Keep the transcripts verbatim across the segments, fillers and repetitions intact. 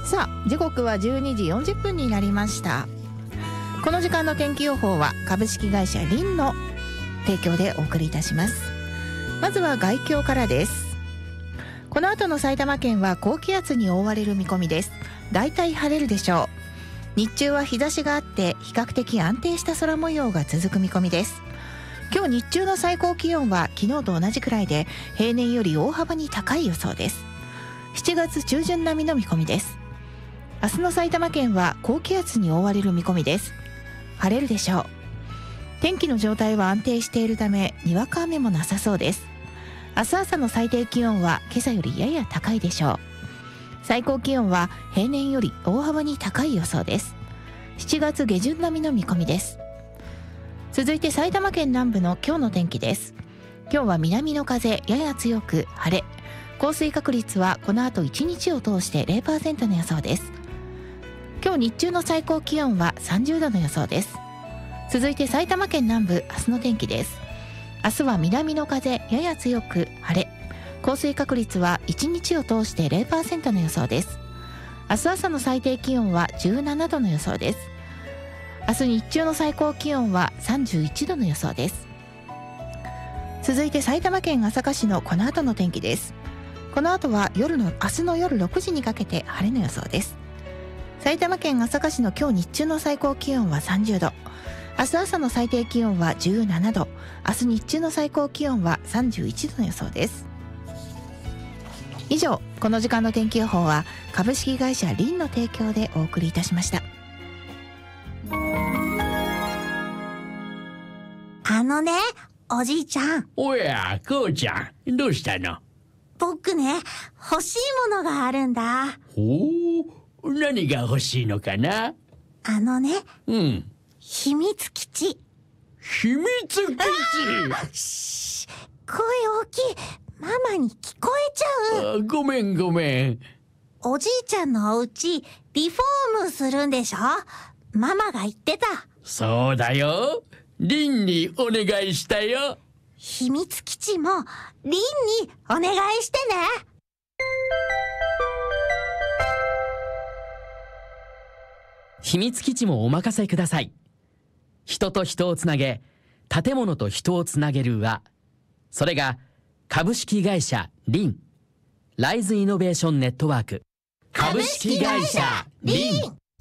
さあ時刻はじゅうにじよんじゅっぷんになりました。この時間の天気予報は株式会社リンの提供でお送りいたします。まずは外況からです。この後の埼玉県は高気圧に覆われる見込みです。だいたい晴れるでしょう。日中は日差しがあって比較的安定した空模様が続く見込みです。今日日中の最高気温は昨日と同じくらいで平年より大幅に高い予想です。しちがつ中旬並みの見込みです。明日の埼玉県は高気圧に覆われる見込みです。晴れるでしょう。天気の状態は安定しているためにわか雨もなさそうです。明日朝の最低気温は今朝よりやや高いでしょう。最高気温は平年より大幅に高い予想です。しちがつ下旬並みの見込みです。続いて埼玉県南部の今日の天気です。今日は南の風やや強く晴れ、降水確率はこの後いちにちを通して ゼロパーセント の予想です。今日日中の最高気温はさんじゅうどの予想です。続いて埼玉県南部、明日の天気です。明日は南の風やや強く晴れ、降水確率はいちにちを通して ゼロパーセント の予想です。明日朝の最低気温はじゅうななどの予想です。明日日中の最高気温はさんじゅういちどの予想です。続いて埼玉県朝霞市のこの後の天気です。この後は夜の明日の夜ろくじにかけて晴れの予想です。埼玉県朝霞市の今日日中の最高気温はさんじゅうど、明日朝の最低気温はじゅうななど、明日日中の最高気温はさんじゅういちどの予想です。以上、この時間の天気予報は株式会社リンの提供でお送りいたしました。 あのね、おじいちゃん。 おや、こうちゃん、どうしたの？ 僕ね、欲しいものがあるんだ。 ほう、何が欲しいのかな？ あのね、 うん。 秘密基地。 秘密基地し声大きい。ママに聞こえちゃう。 あ、ごめんごめん。 おじいちゃんのお家、リフォームするんでしょ？ママが言ってた。 そうだよ。リンにお願いしたよ。 秘密基地もリンにお願いしてね。 秘密基地もお任せください。人と人をつなげ、建物と人をつなげる輪。それが株式会社リン。ライズイノベーションネットワーク。 株式会社リン。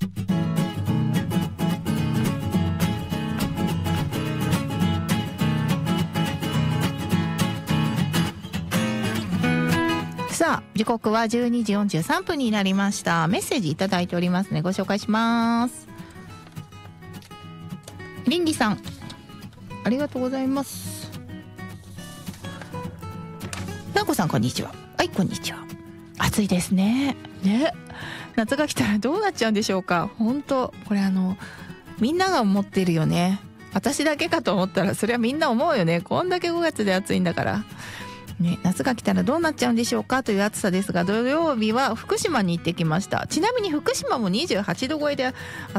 さあ時刻はじゅうにじよんじゅうさんぷんになりました。メッセージいただいておりますね。ご紹介します。リンリさん、ありがとうございます。なこさん、こんにちは。はい、こんにちは。暑いですね。ね、夏が来たらどうなっちゃうんでしょうか。本当これあのみんなが思ってるよね。私だけかと思ったらそれはみんな思うよね。こんだけごがつで暑いんだからね、夏が来たらどうなっちゃうんでしょうかという暑さですが、土曜日は福島に行ってきました。ちなみに福島もにじゅうはちど超えで